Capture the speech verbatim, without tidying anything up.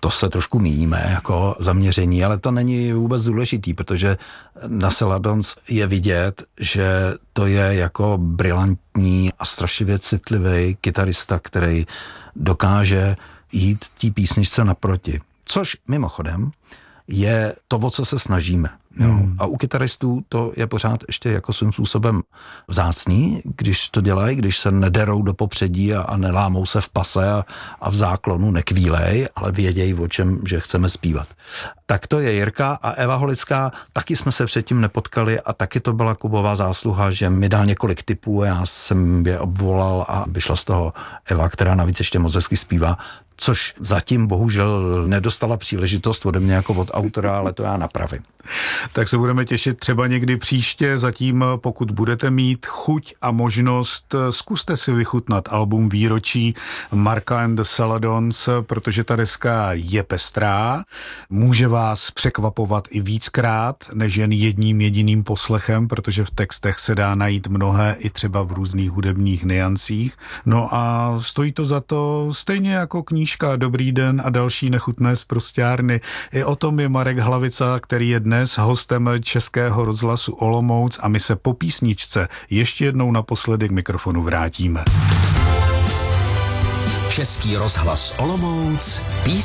to se trošku míjíme jako zaměření, ale to není vůbec důležitý, protože na Celadons je vidět, že to je jako brilantní a strašlivě citlivý kytarista, který dokáže jít té písničce naproti. Což mimochodem je to, o co se snažíme. Jo. Hmm. A u kytaristů to je pořád ještě jako svým způsobem vzácný, když to dělají, když se nederou do popředí a, a nelámou se v pase a, a v záklonu nekvílej, ale vědějí, o čem, že chceme zpívat. Tak to je Jirka a Eva Holická, taky jsme se předtím nepotkali a taky to byla Kubová zásluha, že mi dal několik tipů a já jsem je obvolal a vyšla z toho Eva, která navíc ještě moc hezky zpívá, což zatím bohužel nedostala příležitost ode mě jako od autora, ale to já napravím. Tak se budeme těšit třeba někdy příště, zatím pokud budete mít chuť a možnost, zkuste si vychutnat album Výročí Marka and the Celadons, protože ta deska je pestrá, může vás překvapovat i víckrát, než jen jedním jediným poslechem, protože v textech se dá najít mnohé i třeba v různých hudebních niancích. No a stojí to za to stejně jako knížka Dobrý den a další nechutné sprosťárny. I o tom je Marek Hlavica, který je dnes hostem Českého rozhlasu Olomouc a my se po písničce ještě jednou naposledy k mikrofonu vrátíme. Český rozhlas Olomouc, písnička.